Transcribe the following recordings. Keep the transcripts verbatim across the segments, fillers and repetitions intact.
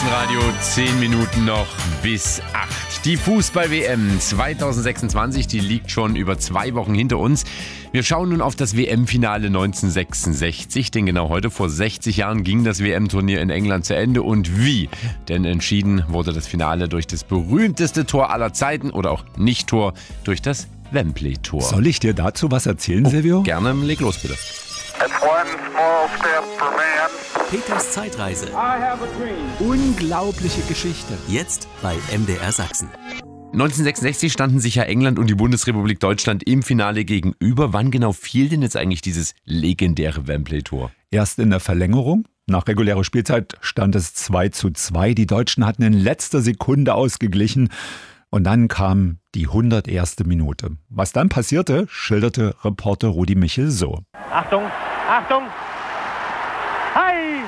Radio, zehn Minuten noch bis acht. Die Fußball-W M zwanzig sechsundzwanzig, die liegt schon über zwei Wochen hinter uns. Wir schauen nun auf das W M-Finale neunzehnhundertsechsundsechzig, denn genau heute vor sechzig Jahren ging das W M-Turnier in England zu Ende. Und wie? Denn entschieden wurde das Finale durch das berühmteste Tor aller Zeiten oder auch Nicht-Tor, durch das Wembley-Tor. Soll ich dir dazu was erzählen, oh, Silvio? Gerne, leg los bitte. Peters Zeitreise. Unglaubliche Geschichte. Jetzt bei M D R Sachsen. neunzehnhundertsechsundsechzig standen sich ja England und die Bundesrepublik Deutschland im Finale gegenüber. Wann genau fiel denn jetzt eigentlich dieses legendäre Wembley-Tor? Erst in der Verlängerung. Nach regulärer Spielzeit stand es zwei zu zwei. Die Deutschen hatten in letzter Sekunde ausgeglichen. Und dann kam die hunderterste Minute. Was dann passierte, schilderte Reporter Rudi Michel so. Achtung, Achtung! Hi!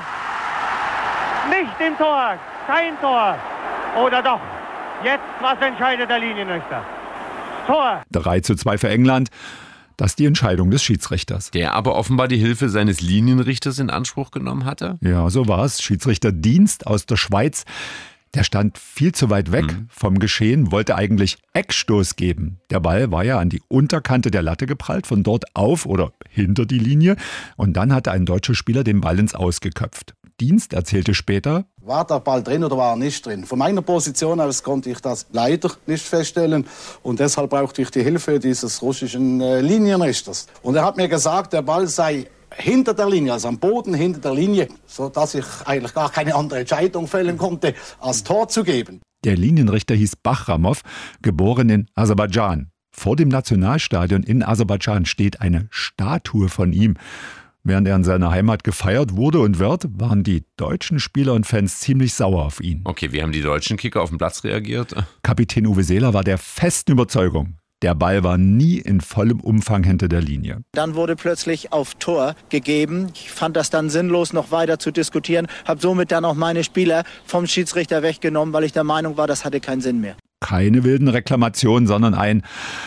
Nicht im Tor, kein Tor. Oder doch? Jetzt, was entscheidet der Linienrichter? Tor! drei zu zwei für England. Das ist die Entscheidung des Schiedsrichters. Der aber offenbar die Hilfe seines Linienrichters in Anspruch genommen hatte? Ja, so war es. Schiedsrichter Dienst aus der Schweiz. Der stand viel zu weit weg mhm. vom Geschehen, wollte eigentlich Eckstoß geben. Der Ball war ja an die Unterkante der Latte geprallt, von dort auf oder hinter die Linie. Und dann hatte ein deutscher Spieler den Ball ins Aus geköpft. Dienst erzählte später: War der Ball drin oder war er nicht drin? Von meiner Position aus konnte ich das leider nicht feststellen. Und deshalb brauchte ich die Hilfe dieses russischen äh, Linienrichters. Und er hat mir gesagt, der Ball sei hinter der Linie, also am Boden hinter der Linie, sodass ich eigentlich gar keine andere Entscheidung fällen konnte, als Tor zu geben. Der Linienrichter hieß Bachramov, geboren in Aserbaidschan. Vor dem Nationalstadion in Aserbaidschan steht eine Statue von ihm. Während er in seiner Heimat gefeiert wurde und wird, waren die deutschen Spieler und Fans ziemlich sauer auf ihn. Okay, wie haben die deutschen Kicker auf den Platz reagiert? Kapitän Uwe Seeler war der festen Überzeugung: Der Ball war nie in vollem Umfang hinter der Linie. Dann wurde plötzlich auf Tor gegeben. Ich fand das dann sinnlos, noch weiter zu diskutieren. Habe somit dann auch meine Spieler vom Schiedsrichter weggenommen, weil ich der Meinung war, das hatte keinen Sinn mehr. Keine wilden Reklamationen, sondern ein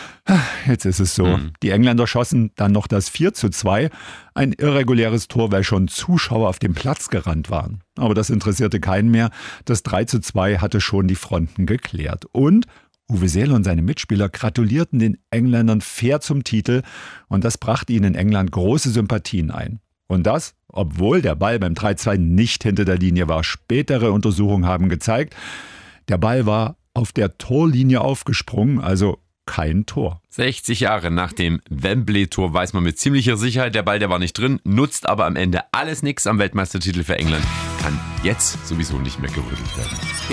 Jetzt ist es so. Mhm. Die Engländer schossen dann noch das vier zu zwei. Ein irreguläres Tor, weil schon Zuschauer auf dem Platz gerannt waren. Aber das interessierte keinen mehr. Das drei zu zwei hatte schon die Fronten geklärt. Und Uwe Seeler und seine Mitspieler gratulierten den Engländern fair zum Titel und das brachte ihnen in England große Sympathien ein. Und das, obwohl der Ball beim drei zu zwei nicht hinter der Linie war. Spätere Untersuchungen haben gezeigt, der Ball war auf der Torlinie aufgesprungen, also kein Tor. sechzig Jahre nach dem Wembley-Tor weiß man mit ziemlicher Sicherheit, der Ball, der war nicht drin, nutzt aber am Ende alles nichts am Weltmeistertitel für England. Kann jetzt sowieso nicht mehr gerüttelt werden.